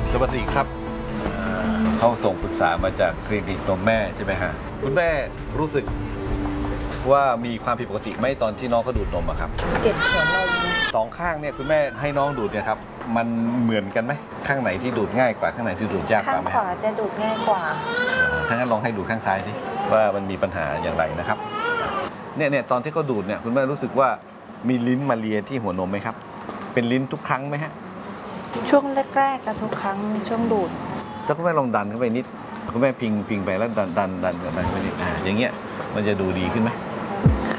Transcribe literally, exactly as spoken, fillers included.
สวัสดีครับเขาส่งปรึกษามาจากคลินิกนมแม่ใช่ไหมฮะคุณแม่รู้สึกว่ามีความผิดปกติไหมตอนที่น้องเขาดูดนมอะครับเจ็บหัวนมสองข้างเนี่ยคุณแม่ให้น้องดูดเนี่ยครับมันเหมือนกันไหมข้างไหนที่ดูดง่ายกว่าข้างไหนที่ดูดยากกข้าว่าง ไหมขวาจะดูดง่ายกว่าถ้างั้นลองให้ดูข้างซ้ายดิว่ามันมีปัญหาอย่างไรนะครับเนี่ยเนี่ยตอนที่เขาดูดเนี่ยคุณแม่รู้สึกว่ามีลิ้นมาเลียที่หัวนมไหมครับเป็นลิ้นทุกครั้งไหมฮะช่วงแรกๆกับทุกครั้งช่วงดูดแล้วคุณแม่ลองดันเข้าไปนิดคุณแม่พิงพิงไปแล้วดันดันดันดันเข้าไปนิดอ่าอย่างเงี้ยมันจะดูดีขึ้นไหม